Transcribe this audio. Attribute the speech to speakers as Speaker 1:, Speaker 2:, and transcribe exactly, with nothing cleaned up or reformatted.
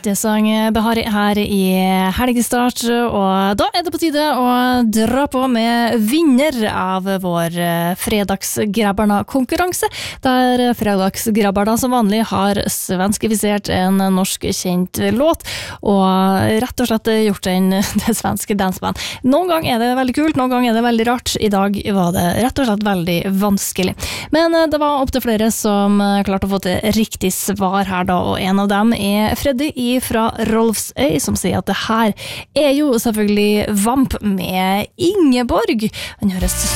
Speaker 1: Det sang Behari her i helgestart, og da er det på tide å dra på med vinner av vår fredagsgrabbarna-konkurranse, der fredagsgrabbarna som vanlig har svenskifisert en norsk kjent låt, og rett og slett gjort den til svenske danseband. Noen gang er det veldig kult, noen gang er det veldig rart. I dag var det rett og slett veldig vanskelig. Men det var opp til flere som klarte å få til riktig svar her da, og en av dem er Freddy fra Rolfsøy, som sier at det her er jo selvfølgelig Vamp med Ingeborg. Han høres